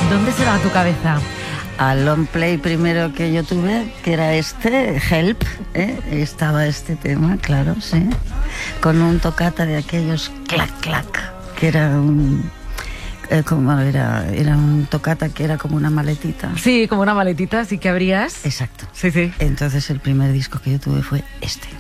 ¿Dónde se va tu cabeza? Al long play primero que yo tuve, que era Help, estaba este tema, claro, sí, con un toccata de aquellos clac, clac, que era un... era un toccata que era como una maletita. Sí, como una maletita, sí que abrías. Exacto. Sí, sí. Entonces el primer disco que yo tuve fue este.